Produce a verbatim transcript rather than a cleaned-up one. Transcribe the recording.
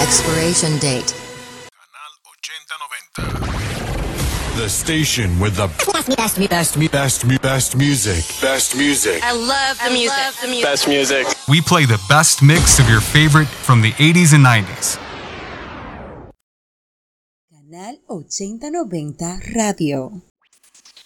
Expiration date. Canal ochenta noventa. The station with the best, best, best, best, best music. Best music. I love the music. Love the music. Best music. We play the best mix of your favorite from the eighties and nineties. Canal ochenta noventa Radio.